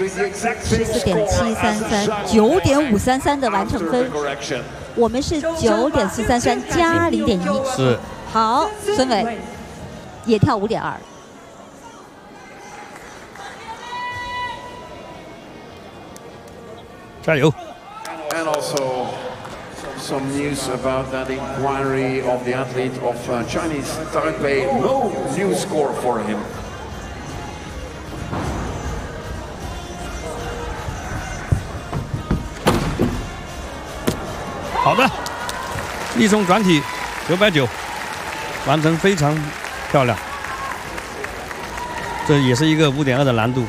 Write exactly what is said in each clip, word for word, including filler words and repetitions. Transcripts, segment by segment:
十四点七三三，九点五三三的完成分。我们是九点四三三加零点一。 是。 好，孙伟也跳五点二。 加油。 And also some news about that inquiry of the athlete of uh, Chinese Taipei. No new score for him. 好的，立冲转体九百九，完成非常漂亮。这也是一个五点二的难度，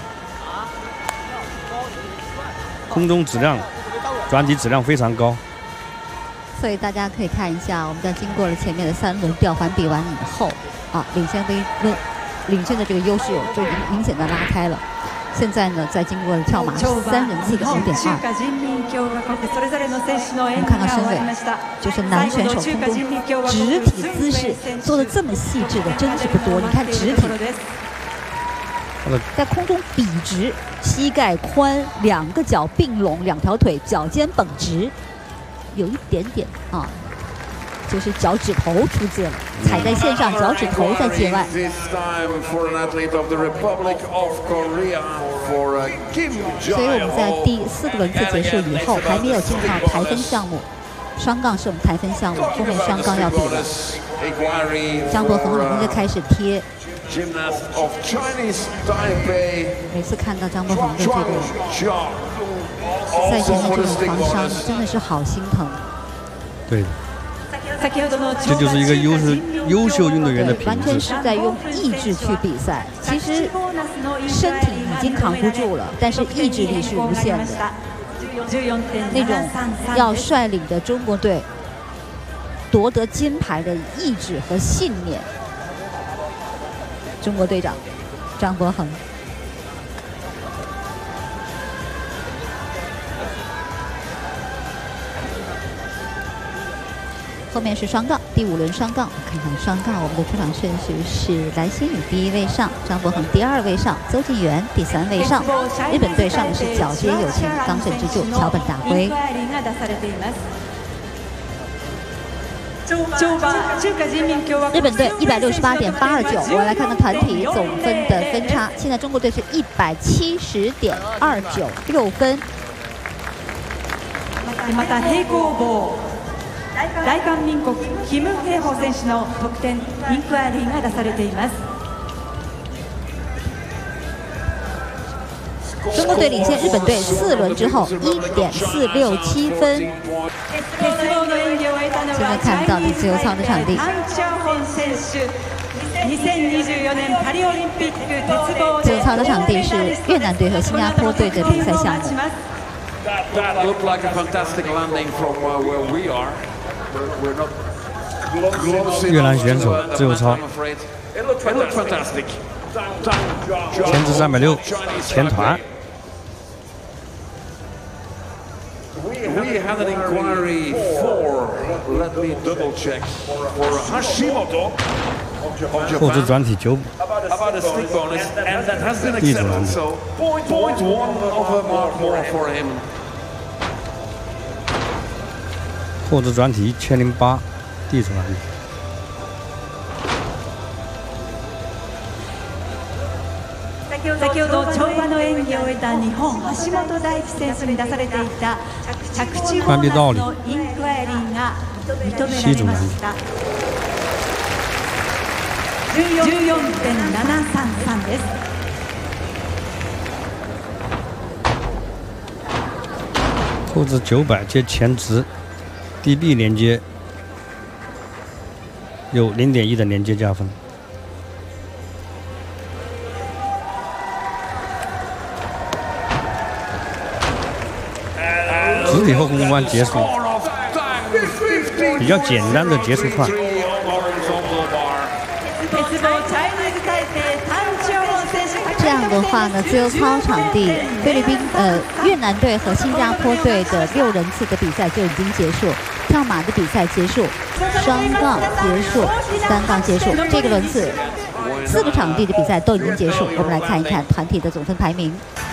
空中质量。 转体质量非常高， 所以大家可以看一下，我们在经过了前面的三轮吊环比完以后，啊，领先的领先的这个优势就明明显的拉开了。现在呢，在经过了跳马三人次的五点二，我们看到申伟，就是男选手空中直体姿势做的这么细致的，真是不多。你看直体。 在空中笔直，膝盖宽，两个脚并拢，两条腿脚尖绷直，有一点点啊，就是脚趾头出界了，踩在线上，脚趾头在界外。所以我们在第四个轮次结束以后，还没有进到台分项目，双杠是我们台分项目，后面双杠要比了。张博恒马上就开始贴。 每次看到张博恒的这个赛前的这种创伤，真的是好心疼。 对，这就是一个优秀优秀运动员的品质。 完全是在用意志去比赛。其实身体已经扛不住了，但是意志力是无限的。那种要率领的中国队夺得金牌的意志和信念。 中国队长张博恒，后面是双杠，第五轮双杠。看看双杠，我们的出场顺序是蓝心宇第一位上，张博恒第二位上，邹敬源第三位上。日本队上的是皎洁有情、冈本之助、桥本大辉。 日本队一百六十八点八二九，我来看看团体总分的分差。现在中国队是一百七十点二九六分。 また平行棒、大韓民国キム・ヘイホ選手の得点インクワイリーが出されています。 中国队领先日本队四轮之后一点四六七分。现在看到的自由操的场地。自由操的场地是越南队和新加坡队的比赛项目。 越南选手自由操，前置三百六，前团。 We had an inquiry for, let me double check, for Hashimoto. 后置转体九 about a stick bonus, and that has been accepted. So point one of a mark more for him. 后置转体一千零八，地出来。 先ほど跳馬の演技を終えた日本橋本大輝選手に出されていた着地ボーナスのインクワイリーが認められました。じゅうよんてんななさんさんです。 后置九百接前直 ，D B 连接有零点一的连接加分。 直体后空翻结束，比较简单的结束串。 这样的话呢，自由操场地，菲律宾呃越南队和新加坡队的六人次的比赛就已经结束，跳马的比赛结束，双杠结束，单杠结束，这个轮次四个场地的比赛都已经结束。我们来看一看团体的总分排名。